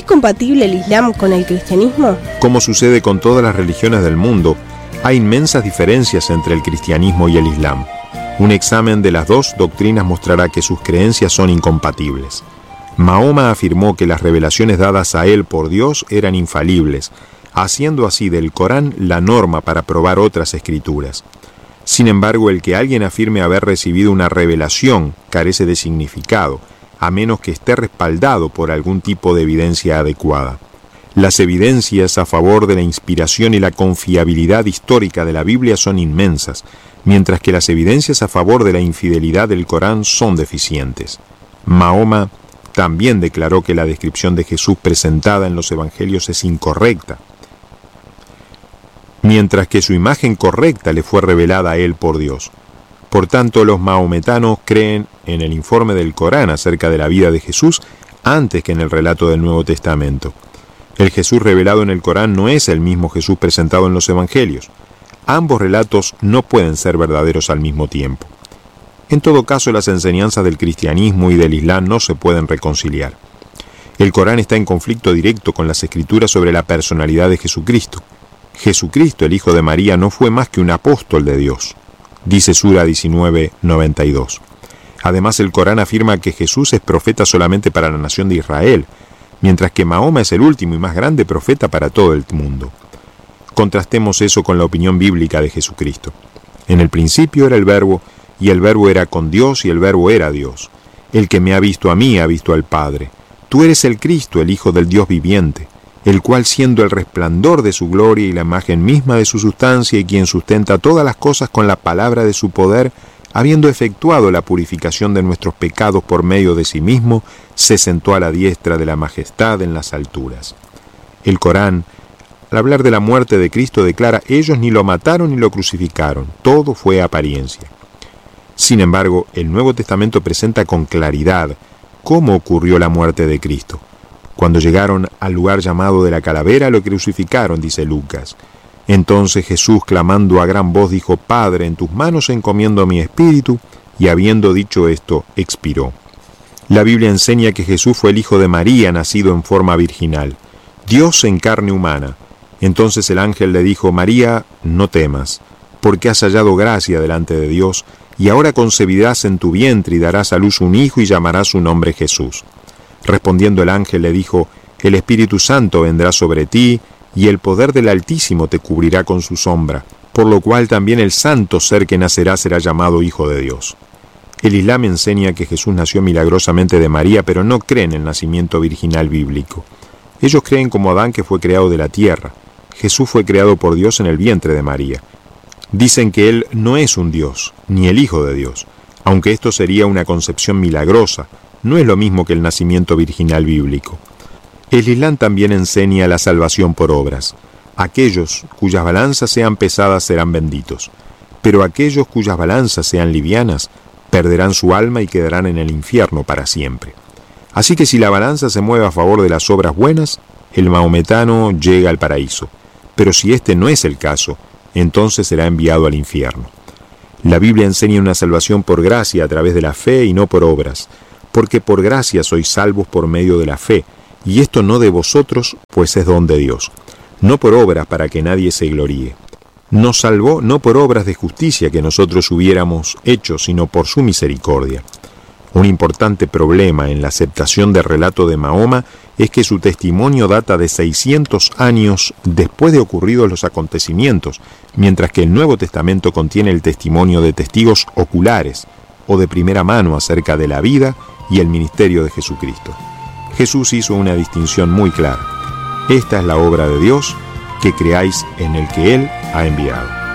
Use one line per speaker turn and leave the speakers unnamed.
compatible el Islam con el cristianismo?
Como sucede con todas las religiones del mundo, hay inmensas diferencias entre el cristianismo y el Islam. Un examen de las dos doctrinas mostrará que sus creencias son incompatibles. Mahoma afirmó que las revelaciones dadas a él por Dios eran infalibles, haciendo así del Corán la norma para probar otras escrituras. Sin embargo, el que alguien afirme haber recibido una revelación carece de significado, a menos que esté respaldado por algún tipo de evidencia adecuada. Las evidencias a favor de la inspiración y la confiabilidad histórica de la Biblia son inmensas, mientras que las evidencias a favor de la infidelidad del Corán son deficientes. Mahoma también declaró que la descripción de Jesús presentada en los evangelios es incorrecta, mientras que su imagen correcta le fue revelada a él por Dios. Por tanto, los mahometanos creen en el informe del Corán acerca de la vida de Jesús antes que en el relato del Nuevo Testamento. El Jesús revelado en el Corán no es el mismo Jesús presentado en los evangelios. Ambos relatos no pueden ser verdaderos al mismo tiempo. En todo caso, las enseñanzas del cristianismo y del Islam no se pueden reconciliar. El Corán está en conflicto directo con las escrituras sobre la personalidad de Jesucristo. Jesucristo, el Hijo de María, no fue más que un apóstol de Dios, dice Sura 19:92. Además, el Corán afirma que Jesús es profeta solamente para la nación de Israel, mientras que Mahoma es el último y más grande profeta para todo el mundo. Contrastemos eso con la opinión bíblica de Jesucristo. En el principio era el Verbo, y el Verbo era con Dios, y el Verbo era Dios. El que me ha visto a mí ha visto al Padre. Tú eres el Cristo, el Hijo del Dios viviente, el cual, siendo el resplandor de su gloria y la imagen misma de su sustancia, y quien sustenta todas las cosas con la palabra de su poder, habiendo efectuado la purificación de nuestros pecados por medio de sí mismo, se sentó a la diestra de la majestad en las alturas. El Corán, al hablar de la muerte de Cristo, declara: ellos ni lo mataron ni lo crucificaron, todo fue apariencia. Sin embargo, el Nuevo Testamento presenta con claridad cómo ocurrió la muerte de Cristo. Cuando llegaron al lugar llamado de la calavera, lo crucificaron, dice Lucas. Entonces Jesús, clamando a gran voz, dijo: Padre, en tus manos encomiendo mi espíritu, y habiendo dicho esto, expiró. La Biblia enseña que Jesús fue el Hijo de María, nacido en forma virginal, Dios en carne humana. Entonces el ángel le dijo: María, no temas, porque has hallado gracia delante de Dios, y ahora concebirás en tu vientre y darás a luz un hijo y llamarás su nombre Jesús. Respondiendo el ángel le dijo: el Espíritu Santo vendrá sobre ti, y el poder del Altísimo te cubrirá con su sombra, por lo cual también el santo ser que nacerá será llamado Hijo de Dios. El Islam enseña que Jesús nació milagrosamente de María, pero no creen en el nacimiento virginal bíblico. Ellos creen como Adán, que fue creado de la tierra. Jesús fue creado por Dios en el vientre de María. Dicen que Él no es un Dios, ni el Hijo de Dios, aunque esto sería una concepción milagrosa. No es lo mismo que el nacimiento virginal bíblico. El Islam también enseña la salvación por obras. Aquellos cuyas balanzas sean pesadas serán benditos, pero aquellos cuyas balanzas sean livianas perderán su alma y quedarán en el infierno para siempre. Así que si la balanza se mueve a favor de las obras buenas, el mahometano llega al paraíso, pero si este no es el caso, entonces será enviado al infierno. La Biblia enseña una salvación por gracia a través de la fe y no por obras, porque por gracia sois salvos por medio de la fe, y esto no de vosotros, pues es don de Dios, no por obras para que nadie se gloríe. Nos salvó no por obras de justicia que nosotros hubiéramos hecho, sino por su misericordia. Un importante problema en la aceptación del relato de Mahoma es que su testimonio data de 600 años después de ocurridos los acontecimientos, mientras que el Nuevo Testamento contiene el testimonio de testigos oculares o de primera mano acerca de la vida y el ministerio de Jesucristo. Jesús hizo una distinción muy clara. Esta es la obra de Dios, que creáis en el que Él ha enviado.